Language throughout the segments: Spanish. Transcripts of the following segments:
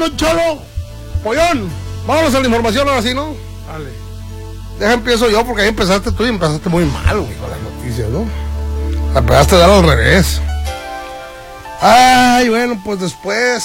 Cholo. Pollón, vámonos a la información ahora sí, ¿no? Dale. Deja empiezo yo porque ahí empezaste tú y empezaste muy mal, güey, con las noticias, ¿no? La pegaste a dar al revés. Ay, bueno, pues después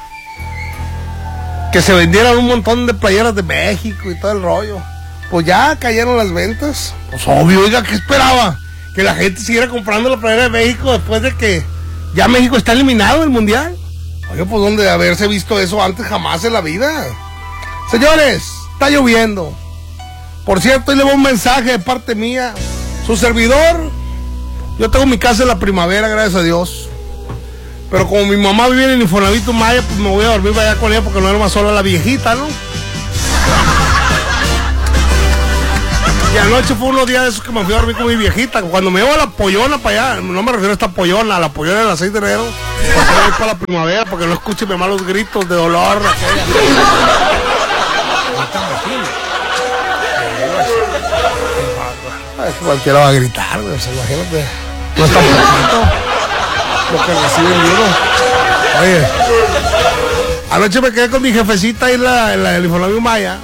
que se vendieran un montón de playeras de México y todo el rollo, pues ya cayeron las ventas. Pues obvio, oiga, ¿qué esperaba? Que la gente siguiera comprando la playera de México después de que ya México está eliminado del Mundial. Oye, pues ¿dónde de haberse visto eso antes? Jamás en la vida. Señores, está lloviendo. Por cierto, hoy le voy un mensaje de parte mía. Su servidor, yo tengo mi casa en la primavera, gracias a Dios. Pero como mi mamá vive en el Infonavit Maya, pues me voy a dormir allá con ella porque no era más sola la viejita, ¿no? Y anoche fue unos días de esos que me fui a dormir con mi viejita. Cuando me llevo a la pollona para allá, no me refiero a esta pollona, a la pollona de las 6 de enero, para la primavera, porque no escuche mi malos gritos de dolor. Cualquiera va a gritar, güey, o sea, imagínate. No está poquito lo que recibe el libro. Oye, anoche me quedé con mi jefecita ahí en la Infonavit Maya.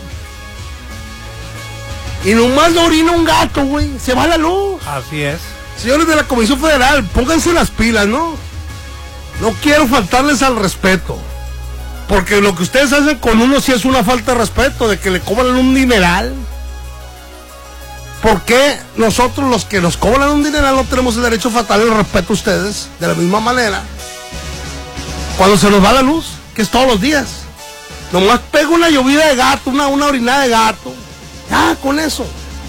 Y nomás lo orina un gato, güey. Se va la luz. Así es. Señores de la Comisión Federal, pónganse las pilas, ¿no? No quiero faltarles al respeto. Porque lo que ustedes hacen con uno sí es una falta de respeto, de que le cobran un dineral. ¿Por qué nosotros los que nos cobran un dineral no tenemos el derecho a faltarle el respeto a ustedes de la misma manera? Cuando se nos va la luz, que es todos los días. Nomás pega una llovida de gato, una orinada de gato. Ya, con eso.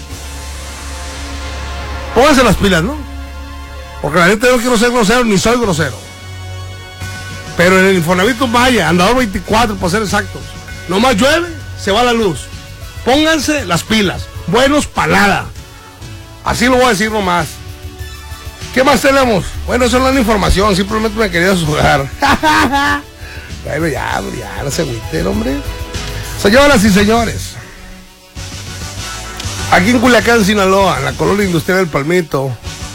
Pónganse las pilas, ¿no? Porque la gente no quiero ser grosero, ni soy grosero. Pero en el Infonavit Maya, andador 24, para ser exactos, nomás llueve, se va la luz. Pónganse las pilas. Buenos para nada. Así lo voy a decir nomás. ¿Qué más tenemos? Bueno, eso no es la información, simplemente me quería jugar. Bueno, ya, no se agüiten, hombre. Señoras y señores, aquí en Culiacán, Sinaloa, en la colonia industrial del Palmito,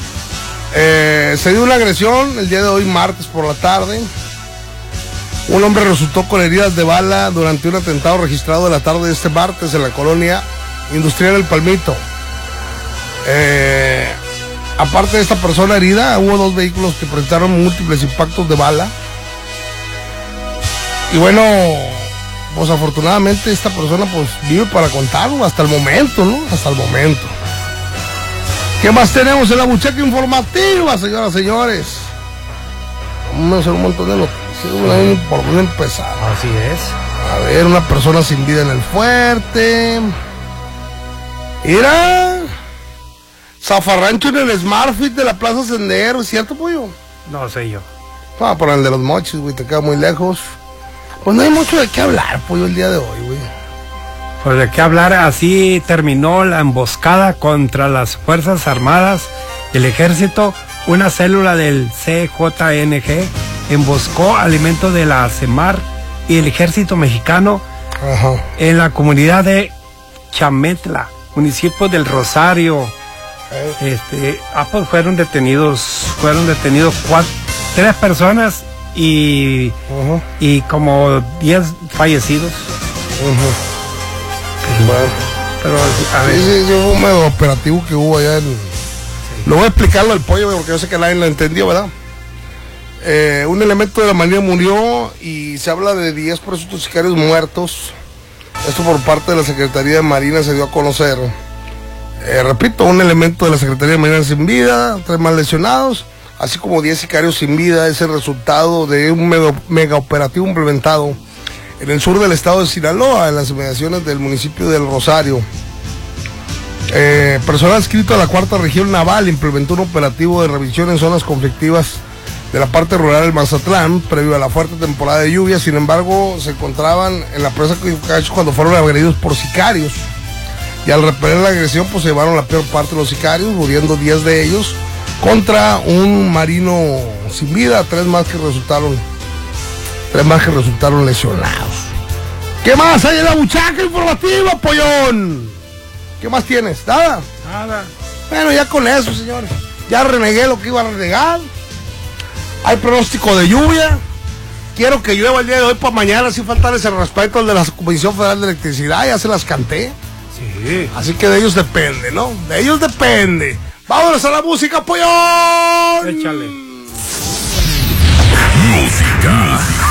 se dio una agresión el día de hoy, martes por la tarde. Un hombre resultó con heridas de bala durante un atentado registrado de la tarde de este martes en la colonia industrial del Palmito. Aparte de esta persona herida, hubo 2 vehículos que presentaron múltiples impactos de bala. Y bueno, pues afortunadamente esta persona pues vive para contarlo hasta el momento, ¿no? Hasta el momento. ¿Qué más tenemos en la buchaca informativa, señoras y señores? Vamos a hacer un montón de noticias. ¿Por dónde empezar? Así es. A ver, una persona sin vida en el fuerte. Mira, zafarrancho en el Smartfit de la Plaza Sendero, ¿cierto, pollo? No sé yo. Ah, por el de los mochis, güey, te queda muy lejos. Pues no hay mucho de qué hablar, pollo, el día de hoy, güey. Pues de qué hablar, así terminó la emboscada contra las Fuerzas Armadas y el Ejército. Una célula del CJNG emboscó alimentos de la CEMAR y el Ejército Mexicano. Ajá. En la comunidad de Chametla, municipio del Rosario. Pues fueron detenidos 3 personas y como 10 fallecidos. Bueno, pero a ver. Sí, un medio operativo que hubo allá en... Lo voy a explicarlo al pollo, porque yo sé que nadie lo entendió, ¿verdad? Un elemento de la Marina murió y se habla de 10 presuntos sicarios muertos. Esto por parte de la Secretaría de Marina se dio a conocer. Repito, un elemento de la Secretaría de Marina sin vida, 3 más lesionados, así como 10 sicarios sin vida. Es el resultado de un mega operativo implementado en el sur del estado de Sinaloa, en las inmediaciones del municipio del Rosario. Personal adscrito a la 4ª Región Naval implementó un operativo de revisión en zonas conflictivas de la parte rural del Mazatlán, previo a la fuerte temporada de lluvia. Sin embargo, se encontraban en la presa cuando fueron agredidos por sicarios. Y al repeler la agresión, pues se llevaron la peor parte de los sicarios, muriendo 10 de ellos, contra un marino sin vida, 3 más que resultaron lesionados. ¿Qué más hay en la buchaca informativa, pollón? ¿Qué más tienes? ¿Nada? Nada. Bueno, ya con eso, señores. Ya renegué lo que iba a renegar. Hay pronóstico de lluvia. quiero que llueva el día de hoy para mañana, sin faltarles el respeto al de la Comisión Federal de Electricidad, ya se las canté. Sí. Así que de ellos depende, ¿no? De ellos depende. Vámonos a la música, pollón. Échale. Música.